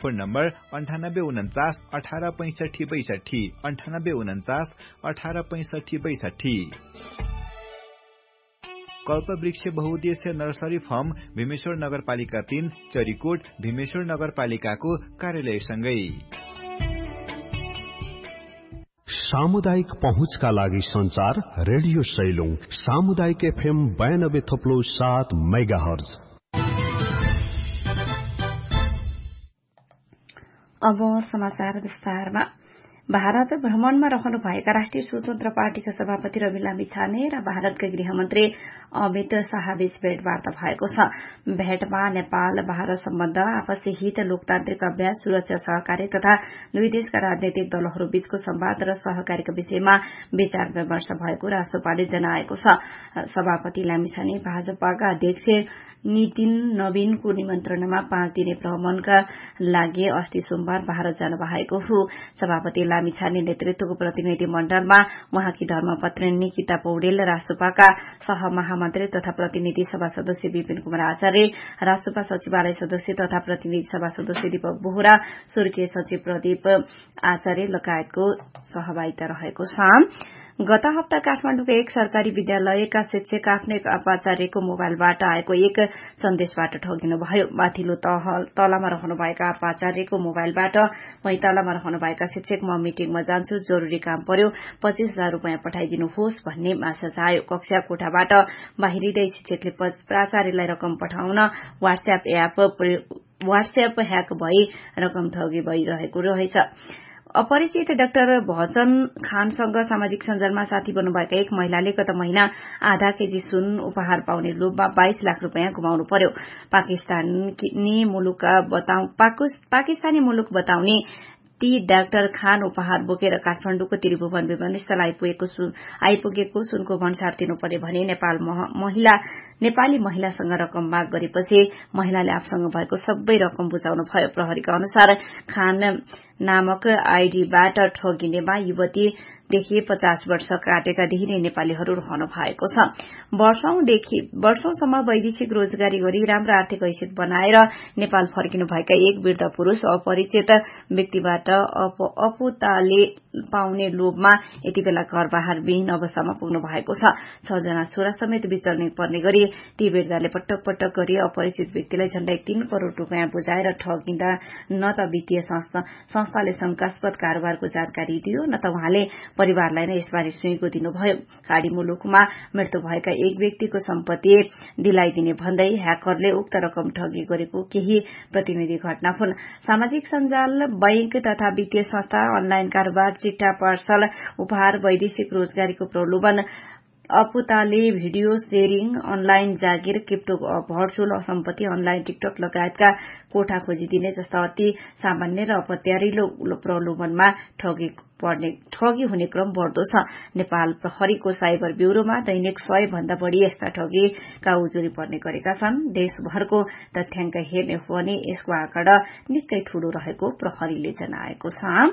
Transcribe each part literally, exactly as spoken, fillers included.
Phone number अन्ठानब्बे उन्चास अठार पैंसठी बैसठी अन्ठानब्बे उन्चास अठार पैंसठी बैसठी। कल्पवृक्ष बहुद्देश्य नर्सरी फर्म भीमेश्वर नगरपालिका तीन चरीकोट भीमेश्वर नगरपालिकाको कार्यालयसँगै। सामुदायिक पहुँचका लागि संचार रेडियो सैलुङ सामुदायिक एफएम बयानब्बे थप्लो सात मेगाहर्ज। अब समाचार विस्तारमा। भारत भ्रमणमा रहनुभएका राष्ट्रिय स्वतन्त्र पार्टीका सभापति रवि लामिछाने र भारतका गृहमन्त्री अमित शाहबीच भेटवार्ता भएको छ। भेटमा नेपाल भारत सम्बन्ध, आपसी हित, लोकतान्त्रिक अभ्यास, सुरक्षा सहकार्य तथा दुई देशका राजनैतिक दलहरू बीचको संवाद र सहकारीका विषयमा विचार विमर्श भएको राष्ट्रपाले जनाएको छ। सभापति लामिछाने भाजपाका अध्यक्ष नितिन नवीनको निमन्त्रणामा पाँच दिने भ्रमणका लागि अस्ति सोमबार भारत जानु भएको हो। सभापति लामिछाने नेतृत्वको प्रतिनिधि मण्डलमा उहाँकी धर्मपत्नी निकिता पौडेल, राष्ट्रपाका सहमहामन्त्री तथा प्रतिनिधि सभा सदस्य विपिन कुमार आचार्य, राष्ट्रपा सचिवालय सदस्य तथा प्रतिनिधि सभा सदस्य दीपक बोहरा, स्वर्गीय सचिव प्रदीप आचार्य लगायतको सहभागिता रहेको छ। गत हप्ता काठमाडौँको एक सरकारी विद्यालयका शिक्षक आफ्नै आपाचार्यको मोबाइलबाट आएको एक सन्देशबाट ठगिनुभयो। माथिल्लो तलामा रहनुभएका आपाचार्यको मोबाइलबाट पैतालामा रहनुभएका शिक्षक म मिटिङमा जान्छु, जरूरी काम पर्यो, पच्चीस हजार रूपियाँ पठाइदिनुहोस् भन्ने मेसेज आयो। कक्षा कोठाबाट बाहिरिँदै शिक्षकले प्राचार्यलाई रकम पठाउन व्हाट्सएप एप व्हाट्सएप ह्याक भई रकम ठगी भइरहेको रहेछ। अपरिचित डाक्टर भजन खानसँग सामाजिक सञ्जालमा साथी बन्नुभएका एक महिलाले गत महिना आधा केजी सुन उपहार पाउने लोभमा बाइस लाख रूपियाँ गुमाउनु पर्यो। पाकिस्तानी मुलुक बताउ पाकिस्तानी मुलुक बताउने ती डाक्टर खान उपहार बोकेर काठमाडौँको त्रिभुवन विमानस्थल आइपुगेको सुन आइपुगेको सुनको भन्सार तिर्नुपर्ने भने नेपाल महिला नेपाली महिलासँग रकम माग गरेपछि महिलाले आफूसँग भएको सबै रकम बुझाउनु भयो। प्रहरीका अनुसार खान नामक आईडीबाट ठगिनेमा युवतीदेखि पचास वर्ष काटेका धेरै नेपालीहरू रहनु भएको छ। वर्षौंदेखि वर्षौंसम्म वैदेशिक रोजगारी गरी राम्रो आर्थिक हैसियत बनाएर नेपाल फर्किनुभएका एक वृद्ध पुरूष अपरिचित व्यक्तिबाट अपुताले पाउने लोभमा यति बेला घर बाहिर विहीन अवस्थामा पुग्नु भएको छ। छ जना छोरा समेत विचल्ने पर्ने गरी ती वृद्धले पटक पटक गरी अपरिचित व्यक्तिलाई झण्डै तीन करोड़ रूपियाँ बुझाएर ठगिँदा न त वित्तीय संस्था संस्थाले शंकास्पद कारोबारको जानकारी दियो न त उहाँले परिवारलाई नै यसबारे सुइँको दिनुभयो। खाड़ी मुलुकमा मृत्यु भएका एक व्यक्तिको सम्पत्ति दिलाइदिने भन्दै ह्याकरले उक्त रकम ठगी गरेको केही प्रतिनिधि घटना हुन्। सामाजिक सञ्जाल, बैंक तथा वित्तीय संस्था, अनलाइन कारोबार, चिट्टा, पार्सल, उपहार, वैदेशिक रोजगारीको प्रलोभन, अपुताले भिडियो शेयरिङ, अनलाइन जागिर, क्रिप्टो, भर्चुअल सम्पत्ति, अनलाइन टिकटक लगायतका कोठा खोजिदिने जस्ता अति सामान्य र अपत्यारिलो प्रलोभनमा ठगी पर्ने ठगी हुने क्रम बढ़दो छ। नेपाल प्रहरीको साइबर ब्यूरोमा दैनिक सय भन्दा बढ़ी यस्ता ठगीका उजुरी पर्ने गरेका छन्। देशभरको तथ्याङ्क हेर्ने हो भने यसको आँकडा निकै ठूलो रहेको प्रहरीले जनाएको छ।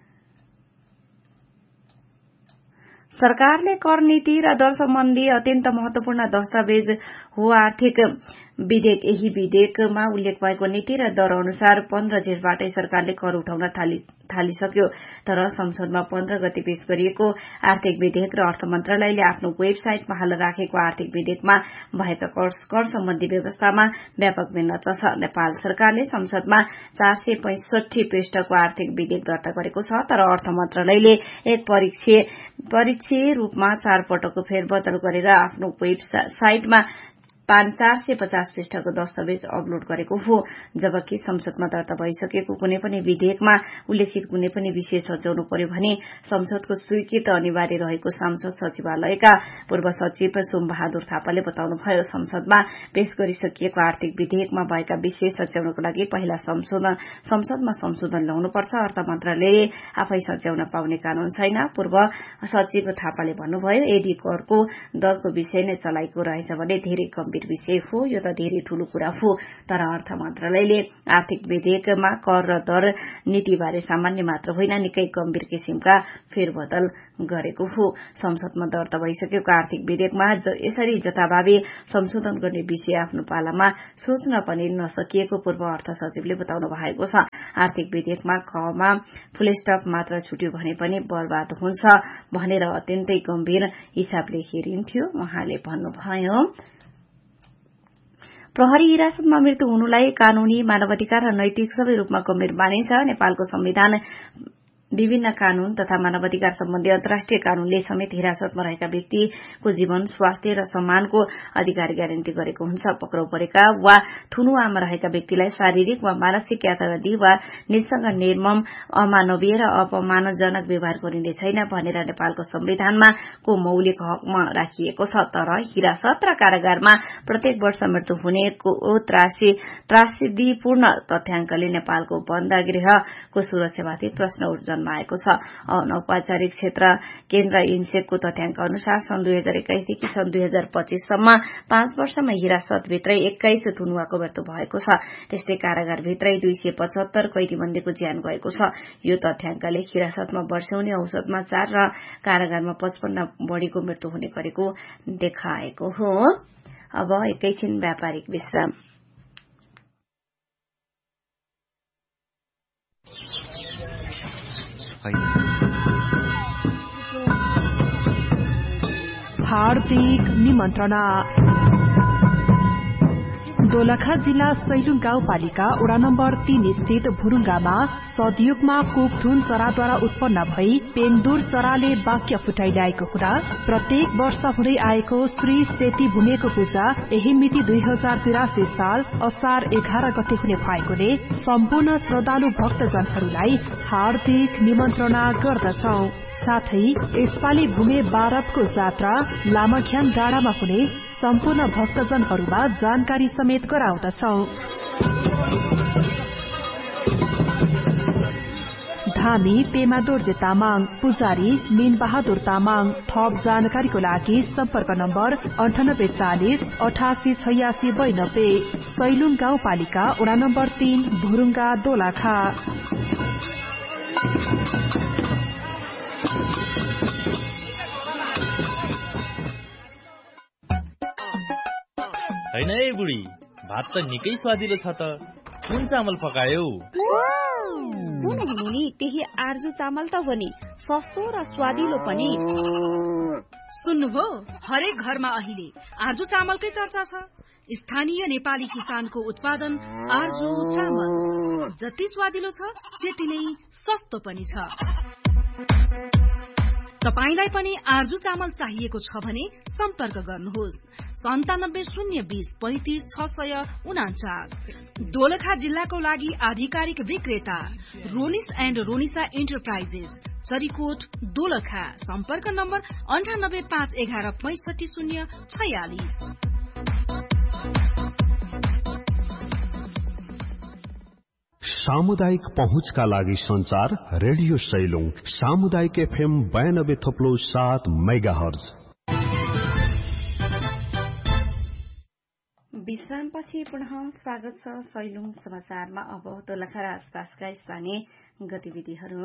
सरकारले कर नीति र दर सम्बन्धी अत्यन्त महत्वपूर्ण दस्तावेज हो आर्थिक विधेयक। यही विधेयकमा उल्लेख भएको नीति र दर अनुसार पन्ध्र जेठबाटै सरकारले कर उठाउन थाली थालिसक्यो। तर संसदमा पन्ध्र गते पेश गरिएको आर्थिक विधेयक र अर्थ मन्त्रालयले आफ्नो वेबसाइटमा हाल राखेको आर्थिक विधेयकमा भएका कर सम्बन्धी व्यवस्थामा व्यापक भिन्नता छ। नेपाल सरकारले संसदमा चार सय पैंसठी पृष्ठको आर्थिक विधेयक दर्ता गरेको छ, तर अर्थ मन्त्रालयले एक परीक्षीय रूपमा चार पटकको फेरबदल गरेर आफ्नो वेबसाइटमा चार सय पचास पृष्ठको दस्तावेज अपलोड गरेको हो। जबकि संसदमा दर्ता भइसकेको कुनै पनि विधेयकमा उल्लेखित कुनै पनि विषय सच्याउनु पर्यो भने संसदको स्वीकृति अनिवार्य रहेको संसद सचिवालयका पूर्व सचिव सोमबहादुर थापाले बताउनुभयो। संसदमा पेश गरिसकिएको आर्थिक विधेयकमा भएका विषय सच्याउनको लागि पहिला संसदमा संशोधन ल्याउनुपर्छ। अर्थ मन्त्रालयले आफै सच्याउन पाउने कानून छैन। पूर्व सचिव थापाले भन्नुभयो, यदि करको दरको विषय नै चलाएको रहेछ भने धेरै गम्भीर गम्भीर विषय हो, यो त धेरै ठूलो कुरा हो। तर अर्थ मन्त्रालयले आर्थिक विधेयकमा कर र दर नीतिबारे सामान्य मात्र होइन, निकै गम्भीर किसिमका फेरबदल गरेको हो। संसदमा दर्ता भइसकेको आर्थिक विधेयकमा यसरी जथाभावी संशोधन गर्ने विषय आफ्नो पालामा सोच्न पनि नसकिएको पूर्व अर्थ सचिवले बताउनु भएको छ। आर्थिक विधेयकमा कमा फुलस्टप मात्र छुट्यो भने पनि बर्बाद हुन्छ भनेर अत्यन्तै गम्भीर हिसाबले हेरिन्थ्यो उहाँले भन्नुभयो। प्रहरी हिरासतमा मृत्यु हुनुलाई कानूनी, मानवाधिकार र नैतिक सबै रूपमा गम्भीर मानिन्छ। नेपालको संविधान विभिन्न कानून तथा मानवाधिकार सम्बन्धी अन्तर्राष्ट्रिय कानूनले समेत हिरासतमा रहेका व्यक्तिको जीवन, स्वास्थ्य र सम्मानको अधिकार ग्यारेन्टी गरेको हुन्छ। पक्राउ परेका वा थुनुवामा रहेका व्यक्तिलाई शारीरिक वा मानसिक यातना वा निजसँग निर्मम, अमानवीय र अपमानजनक व्यवहार गरिने छैन भनेर नेपालको संविधानमा को मौलिक हकमा राखिएको छ। तर हिरासत र कारागारमा प्रत्येक वर्ष मृत्यु हुनेको त्रासदीपूर्ण तथ्याङ्कले नेपालको बन्दगृहको सुरक्षामाथि प्रश्न जन्माएको छ। अनौपचारिक क्षेत्र केन्द्र इन्सेकको तथ्याङ्क अनुसार सन् दुई हजार एक्काइसदेखि सन् दुई हजार पच्चीससम्म पाँच वर्षमा हिरासतभित्रै एक्काइस थुनुवाको मृत्यु भएको छ। त्यस्तै कारागारभित्रै दुई सय पचहत्तर कैदीबन्दीको ज्यान गएको छ। यो तथ्याङ्कले हिरासतमा वर्षौनी औसतमा चार र कारागारमा पचपन्न बढ़ीको मृत्यु हुने गरेको देखाएको हो। अब एकैछिन व्यापारिक विश्राम। हार्दिक निमन्त्रणा। दोलखा जिल्ला सैलुङ गाउँपालिका वडा नम्बर तीन स्थित भुरुङ्गामा सदयुगमा कोकथुन चराद्वारा उत्पन्न भई पेन्दुर चराले वाक्य फुटाइल्याएको हुँदा प्रत्येक वर्ष हुँदै आएको श्री सेती भूमिको पूजा यही मिति दुई हजार तिरासी साल असार एघार गते हुने भएकोले सम्पूर्ण श्रद्धालु भक्तजनहरूलाई हार्दिक निमन्त्रणा गर्दछौ। साथै यसपालि भूमि बारबको जात्रा लामाख्यान डाँडामा हुने सम्पूर्ण भक्तजनहरूमा जानकारी समेत गराउँदछौ। धामी पेमा दोर्जे तामाङ, पुजारी मीन बहादुर तामाङ। थप जानकारीको लागि सम्पर्क नम्बर अन्ठानब्बे चालिस अठासी छयासी बैनब्बे। सैलुङ गाउँपालिका वडा नम्बर तीन भुरुङ्गा दोलखा। हैन ए बुढी, भात त निकै स्वादिलो छ त। कुन चामल पकायौ? कुन हुनु त्यही आर्जु चामल त हो नि, सस्तो र स्वादिलो पनि। सुन्नुभयो, हरेक घरमा अहिले आर्जु चामलकै चर्चा छ। स्थानीय नेपाली किसानको उत्पादन आर्जु चामल जति स्वादिलो छ त्यति नै सस्तो पनि छ। तपाईलाई पनि आर्जु चामल चाहिएको छ भने सम्पर्क गर्नुहोस् सन्तानब्बे शून्य बीस पैंतिस छ सय उनाचास। दोलखा जिल्लाको लागि आधिकारिक विक्रेता रोनिस एण्ड रोनिसा इन्टरप्राइजेस, चरीकोट दोलखा। सम्पर्क नम्बर अन्ठानब्बे पाँच एघार पैंसठी शून्य छयालिस। सामुदायिक पहुँचका लागि संचार रेडियो सैलुङ सामुदायिक एफएम बयानब्बे थप्लो सात मेगाहर्ज। विश्रामपछि पुनः स्वागत छ सैलुङ समाचारमा। अब दोलखा र आसपासका स्थानीय गतिविधिहरू।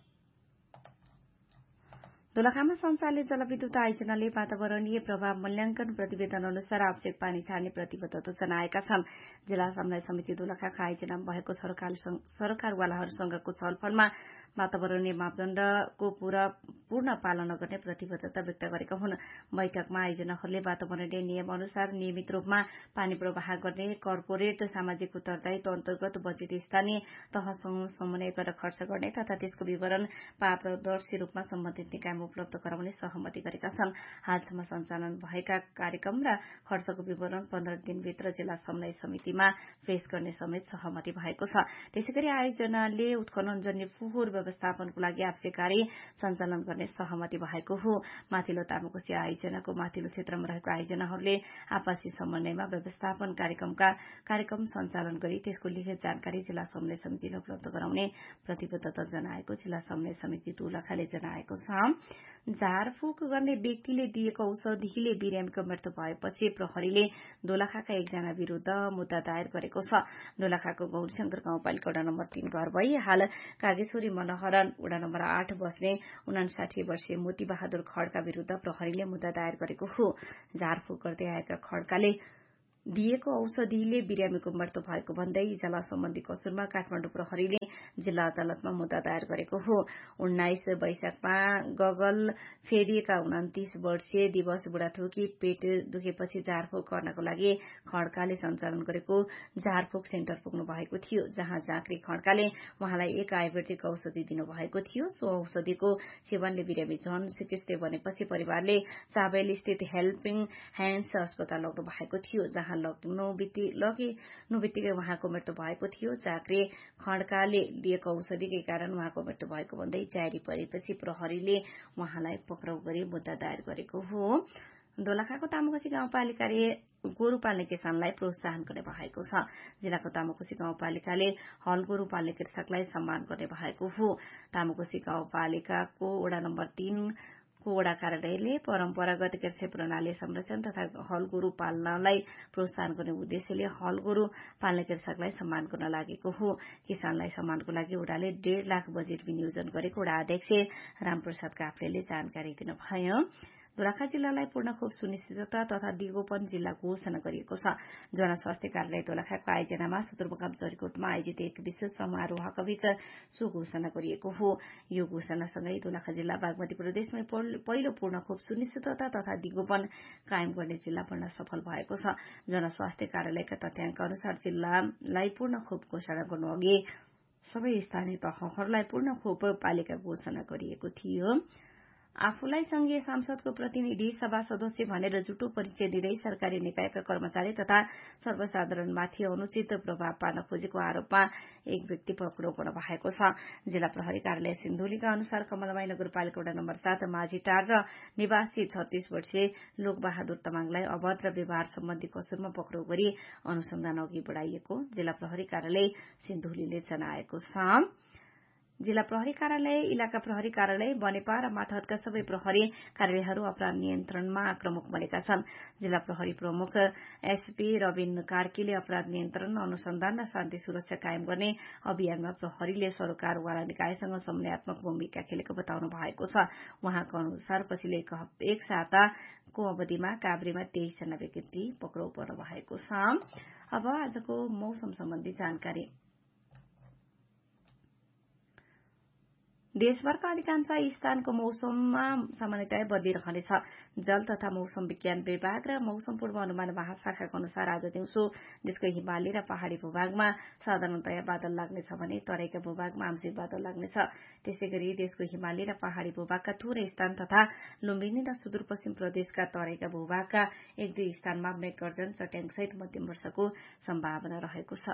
दोलखामा संचालित जलविद्युत आयोजनाले वातावरणीय प्रभाव मूल्याङ्कन प्रतिवेदन अनुसार आवश्यक पानी छाड्ने प्रतिबद्धता जनाएका छन्। जिल्ला समन्वय समिति दोलखाका आयोजनामा भएको सरकारवालाहरूसँगको छलफलमा वातावरणीय मापदण्डको पूर्ण पालना गर्ने प्रतिबद्धता व्यक्त गरेका हुन्। बैठकमा आयोजनाहरूले वातावरणीय नियम अनुसार नियमित रूपमा पानी प्रवाह गर्ने, कर्पोरेट सामाजिक उत्तरदायित्व अन्तर्गत बजेट स्थानीय तहसँग समन्वय गरेर खर्च गर्ने तथा त्यसको विवरण पारदर्शी रूपमा सम्बन्धित निकायमा उपलब्ध गराउने सहमति गरेका छन्। हालसम्म सञ्चालन भएका कार्यक्रम र खर्चको विवरण पन्ध्र दिनभित्र जिल्ला समन्वय समितिमा पेश गर्ने समेत सहमति भएको छ। त्यसैगरी आयोजनाले उत्खननजन्य फोहोर व्यवस्थापनको लागि आवश्यक कार्य सञ्चालन गर्ने सहमति भएको हो। माथिल्लो तामाकोशी आयोजनाको माथिल्लो क्षेत्रमा रहेको आयोजनाहरूले आपसी समन्वयमा व्यवस्थापन कार्यक्रमका कार्यक्रम सञ्चालन गरी त्यसको लिखित जानकारी जिल्ला समन्वय समितिले उपलब्ध गराउने प्रतिबद्धता जनाएको जिल्ला समन्वय समिति दोलखाले जनाएको छ। झारफूक गर्ने व्यक्तिले दिएको औषधिले बिरामीको मृत्यु भएपछि प्रहरीले दोलखाका एकजना विरूद्ध मुद्दा दायर गरेको छ। दोलखाको गौरीशंकर गाउँपालिका वडा नम्बर तीन घर भई हाल कागेश्वरी मनोहरन वडा नम्बर आठ बस्ने उनासाठी वर्षीय मोती बहादुर खड्का विरूद्ध प्रहरीले मुद्दा दायर गरेको हो। झारफूक गर्दै आएका खड्काले दिएको औषधिले बिरामीको मृत्यु भएको भन्दै इजाला सम्बन्धी कसुरमा काठमाडौँ प्रहरीले जिल्ला अदालतमा मुद्दा दायर गरेको हो। उन्नाइस वैशाखमा गगल फेरिएका उन्तिस वर्षीय दिवस बुढाथोकी पेट दुखेपछि झारफूक गर्नको लागि खड्काले सञ्चालन गरेको झारफूक सेन्टर पुग्नु भएको थियो, जहाँ झाँक्री खड्काले उहाँलाई एक आयुर्वेदिक औषधि दिनुभएको थियो। सो औषधिको सेवनले बिरामी झन सिकित्से बनेपछि परिवारले चाबेल स्थित हेल्पिङ ह्यान्ड्स अस्पताल लग्नु भएको थियो, जहाँ लग्नु बित्तिकै उहाँको मृत्यु भएको थियो। झाँक्री खड्काले दिएको औषधिकै कारण उहाँको मृत्यु भएको भन्दै जारी परेपछि प्रहरीले उहाँलाई पक्राउ गरी मुद्दा दायर गरेको हो। दोलखाको तामाकोशी गाउँपालिकाले गोरु पाल्ने किसानलाई प्रोत्साहन गर्ने भएको छ। जिल्लाको तामाकोशी गाउँपालिकाले हल गोरु पाल्ने कृषकलाई सम्मान गर्ने भएको हो। तामाकोशी गाउँपालिकाको वडा नम्बर तीन को वडा कार्यालयले परम्परागत कृषि प्रणाली संरक्षण तथा हल गोरु पाल्नलाई प्रोत्साहन गर्ने उद्देश्यले हल गोरु पाल्ने कृषकलाई सम्मान गर्न लागेको हो। किसानलाई सम्मानको लागि वडाले डेढ़ लाख बजेट विनियोजन गरेको वडा अध्यक्ष रामप्रसाद काफ्लेले जानकारी दिनुभयो। दोलखा जिल्लालाई पूर्ण खोप सुनिश्चितता तथा दिगोपन जिल्ला घोषणा गरिएको छ। जनस्वास्थ्य कार्यालय दोलखाको आयोजनामा सदरमुकाम चरीकोटमा आयोजित एक विशेष समारोहका बीच सो घोषणा गरिएको हो। यो घोषणासँगै दोलखा जिल्ला बागमती प्रदेशमै पहिलो पूर्ण खोप सुनिश्चितता तथा दिगोपन कायम गर्ने जिल्ला बन्न सफल भएको छ। जनस्वास्थ्य कार्यालयका तथ्याङ्क अनुसार जिल्लालाई पूर्ण खोप घोषणा गर्नु अघि सबै स्थानीय तहहरूलाई पूर्ण खोप पालिका घोषणा गरिएको थियो। आफूलाई संघीय सांसदको प्रतिनिधि सभा सदस्य भनेर झुटो परिचय दिँदै सरकारी निकायका कर्मचारी तथा सर्वसाधारणमाथि अनुचित प्रभाव पार्न खोजेको आरोपमा एक व्यक्ति पक्राउ पर्नु भएको छ। जिल्ला प्रहरी कार्यालय सिन्धुलीका अनुसार कमलमाई नगरपालिका वडा नम्बर सात माझीटार र निवासी छत्तीस वर्षीय लोकबहादुर तामाङलाई अभद्र व्यवहार सम्बन्धी कसुरमा पक्राउ गरी अनुसन्धान अघि बढ़ाइएको जिल्ला प्रहरी कार्यालय सिन्धुलीले जनाएको छ। जिल्ला प्रहरी कार्यालय, इलाका प्रहरी कार्यालय, बनेपा र मातहतका सबै प्रहरी कार्यालयहरू अपराध नियन्त्रणमा आक्रमक बनेका छन्। जिल्ला प्रहरी प्रमुख एसपी रविन कार्कीले अपराध नियन्त्रण, अनुसन्धान र शान्ति सुरक्षा कायम गर्ने अभियानमा प्रहरीले सरोकारवाला निकायसँग समन्वयात्मक भूमिका खेलेको बताउनु भएको छ। उहाँको अनुसार पछिल्लो एक साताको अवधिमा काभ्रेमा तेइस जना व्यक्ति पक्राउ पर्नु भएको छ। अब आजको मौसम सम्बन्धी जानकारी। देशभरका अधिकांश स्थानको मौसममा सामान्यतया बदली रहनेछ। जल तथा मौसम विज्ञान विभाग र मौसम पूर्वानुमान महाशाखाका अनुसार आज दिउँसो देशको हिमाली र पहाड़ी भूभागमा साधारणतया बादल लाग्नेछ भने तराईका भूभागमा आंशिक बादल लाग्नेछ। त्यसैगरी देशको हिमाली र पहाड़ी भूभागका थोरै स्थान तथा लुम्बिनी र सुदूरपश्चिम प्रदेशका तराईका भूभागका एक दुई स्थानमा मेघगर्जन, चट्याङसहित मध्यम वर्षाको सम्भावना रहेको छ।